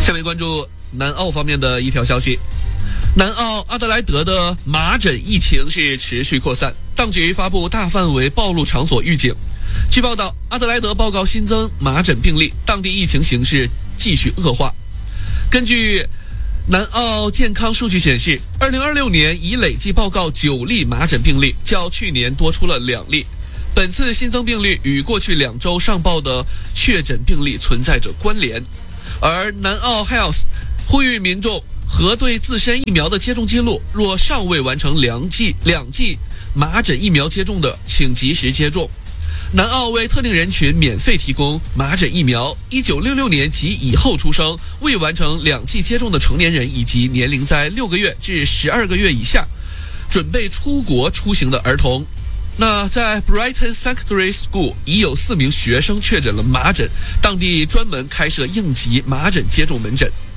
下面关注南澳方面的一条消息。南澳阿德莱德的麻疹疫情是持续扩散，当局发布大范围暴露场所预警。据报道，阿德莱德报告新增麻疹病例，当地疫情形势继续恶化。根据南澳健康数据显示，2026年已累计报告9例麻疹病例，较去年多出了2例。本次新增病例与过去2周上报的确诊病例存在着关联。而南澳 Health 呼吁民众核对自身疫苗的接种记录，若尚未完成两剂麻疹疫苗接种的，请及时接种。南澳为特定人群免费提供麻疹疫苗，1966年及以后出生、未完成2剂接种的成年人，以及年龄在6个月至12个月以下、准备出国出行的儿童。那在 Brighton Secondary School 已有4名学生确诊了麻疹，当地专门开设应急麻疹接种门诊。